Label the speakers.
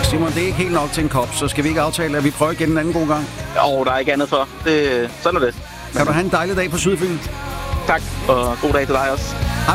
Speaker 1: Simon, det er ikke helt nok til en kop, så skal vi ikke aftale, at vi prøver igen en anden god gang?
Speaker 2: Der er ikke andet for. Sådan er det.
Speaker 1: Kan du have en dejlig dag på Sydfyn?
Speaker 2: Tak, og god dag til dig også.